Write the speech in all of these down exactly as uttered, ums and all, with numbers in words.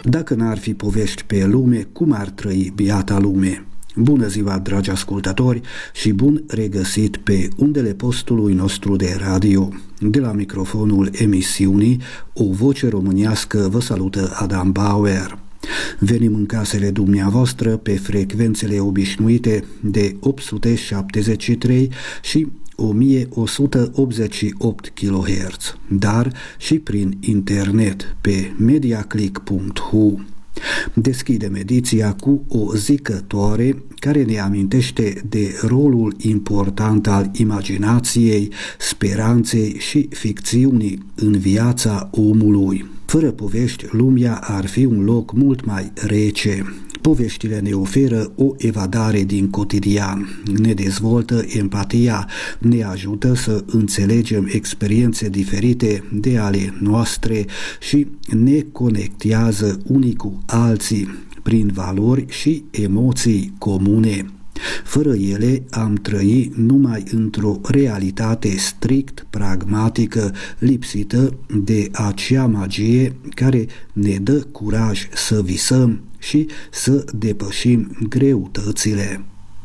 Dacă n-ar fi povești pe lume, cum ar trăi biata lume? Bună ziua, dragi ascultători, și bun regăsit pe undele postului nostru de radio. De la microfonul emisiunii O Voce Românească vă salută Adam Bauer. Venim în casele dumneavoastră pe frecvențele obișnuite de opt sute șaptezeci și trei și o mie o sută optzeci și opt kilohertz, dar și prin internet pe mediaclick punct h u. Deschidem ediția cu o zicătoare care ne amintește de rolul important al imaginației, speranței și ficțiunii în viața omului. Fără povești, lumea ar fi un loc mult mai rece. Poveștile ne oferă o evadare din cotidian, ne dezvoltă empatia, ne ajută să înțelegem experiențe diferite de ale noastre și ne conectează unii cu alții prin valori și emoții comune. Fără ele am trăi numai într-o realitate strict pragmatică, lipsită de acea magie care ne dă curaj să visăm și să depășim greutățile.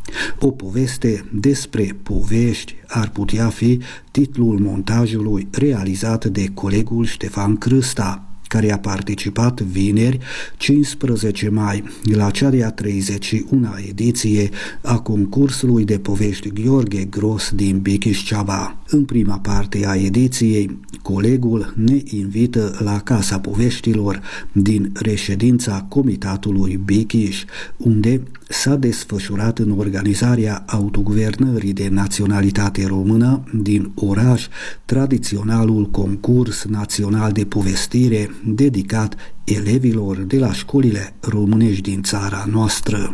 O poveste despre povești ar putea fi titlul montajului realizat de colegul Ștefan Crâsta, care a participat vineri, cincisprezece mai, la cea de-a treizeci și una ediție a concursului de povești Gheorghe Gros din Bichiș-Ceaba. În prima parte a ediției, colegul ne invită la Casa Poveștilor din reședința Comitatului Bichiș, unde s-a desfășurat în organizarea autoguvernării de naționalitate română din oraș tradiționalul concurs național de povestire dedicat elevilor de la școlile românești din țara noastră.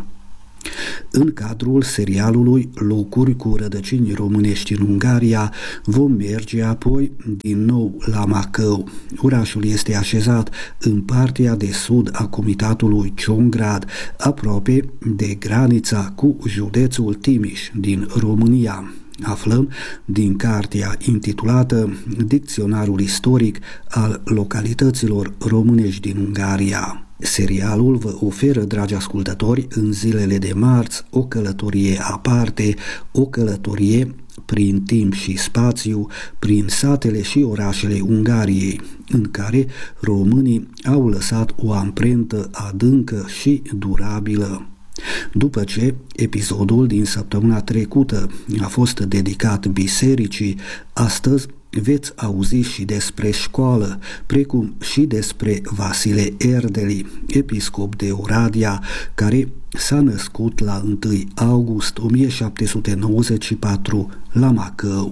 În cadrul serialului Locuri cu rădăcini românești în Ungaria vom merge apoi din nou la Macău. Orașul este așezat în partea de sud a comitatului Ciongrád, aproape de granița cu județul Timiș din România. Aflăm din cartea intitulată Dicționarul istoric al localităților românești din Ungaria. Serialul vă oferă, dragi ascultători, în zilele de marți o călătorie aparte, o călătorie prin timp și spațiu, prin satele și orașele Ungariei, în care românii au lăsat o amprentă adâncă și durabilă. După ce episodul din săptămâna trecută a fost dedicat bisericii, astăzi veți auzi și despre școală, precum și despre Vasile Erdeli, episcop de Oradea, care s-a născut la întâi august o mie șapte sute nouăzeci și patru la Macău.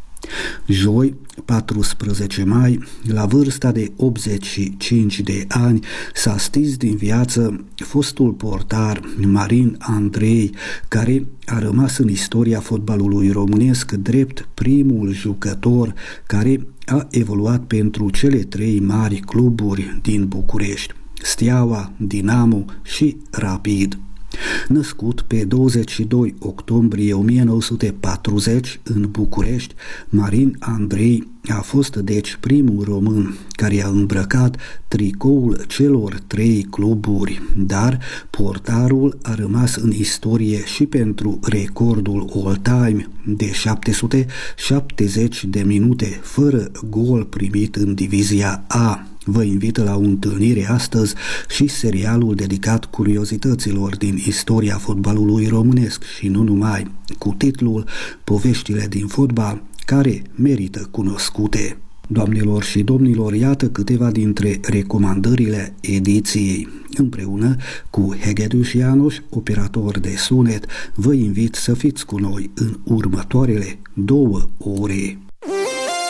Joi, paisprezece mai, la vârsta de optzeci și cinci de ani, s-a stins din viață fostul portar Marin Andrei, care a rămas în istoria fotbalului românesc drept primul jucător care a evoluat pentru cele trei mari cluburi din București, Steaua, Dinamo și Rapid. Născut pe douăzeci și doi octombrie o mie nouă sute patruzeci în București, Marin Andrei a fost deci primul român care a îmbrăcat tricoul celor trei cluburi, dar portarul a rămas în istorie și pentru recordul all-time de șapte sute șaptezeci de minute fără gol primit în divizia A. Vă invită la o întâlnire astăzi și serialul dedicat curiozităților din istoria fotbalului românesc și nu numai, cu titlul Poveștile din fotbal care merită cunoscute. Doamnelor și domnilor, iată câteva dintre recomandările ediției. Împreună cu Hegedus János, operator de sunet, vă invit să fiți cu noi în următoarele două ore.